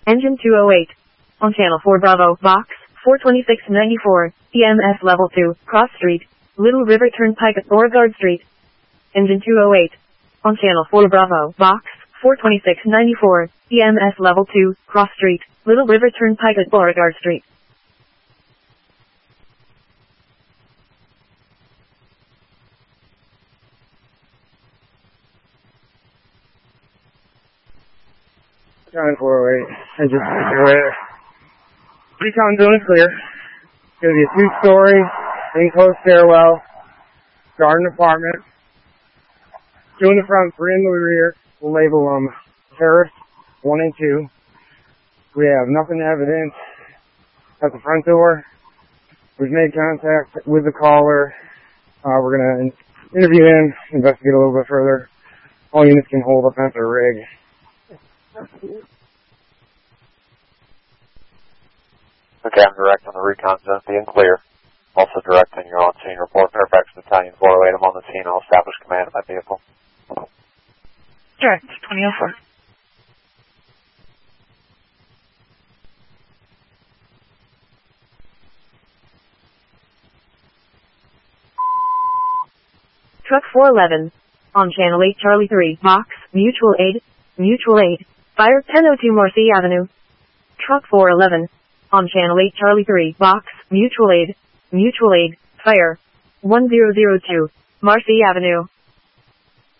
Engine 208. On Channel 4 Bravo, Box 42694, EMS Level 2, Cross Street, Little River Turnpike at Beauregard Street. Engine 208. On Channel 4 Bravo, Box 42694, EMS Level 2, Cross Street, Little River Turnpike at Beauregard Street. Channel 408, Engine 208. Recon zone is clear. It's going to be a 2-story, enclosed stairwell, garden apartment. 2 in the front, 3 in the rear. We'll label them terrace 1 and 2. We have nothing evident at the front door. We've made contact with the caller. We're going to interview him, investigate a little bit further. All units can hold up after a rig. Okay, I'm directing the recon zone being clear. Also directing your on-scene report. Fairfax Battalion 408. I'm on the scene. I'll establish command of my vehicle. Direct 2004. Truck 411. On Channel 8 Charlie 3, Box, Mutual Aid, Fire 1002 Marcy Avenue. Truck 411. On Channel 8 Charlie 3, Box, Mutual Aid, Fire 1002, Marcy Avenue.